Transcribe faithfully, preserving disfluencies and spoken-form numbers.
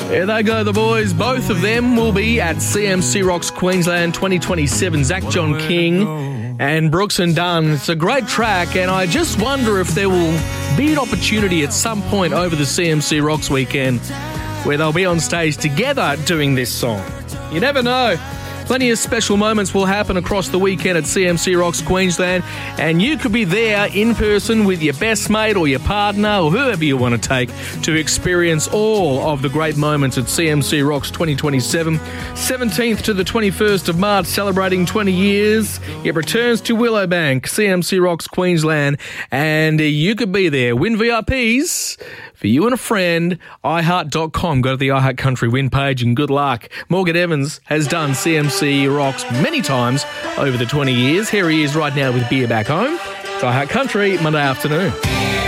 There they go, the boys. Both of them will be at C M C Rocks Queensland twenty twenty-seven. Zach John King and Brooks and Dunn. It's a great track, and I just wonder if there will be an opportunity at some point over the C M C Rocks weekend where they'll be on stage together doing this song. You never know. Plenty of special moments will happen across the weekend at C M C Rocks Queensland, and you could be there in person with your best mate or your partner or whoever you want to take to experience all of the great moments at C M C Rocks twenty twenty-seven. seventeenth to the twenty-first of March, celebrating twenty years. It returns to Willowbank, C M C Rocks Queensland, and you could be there. Win V I Ps for you and a friend. i heart dot com. Go to the iHeart Country Win page and good luck. Morgan Evans has done C M C Rocks many times over the twenty years. Here he is right now with Beer Back Home. It's iHeart Country, Monday afternoon.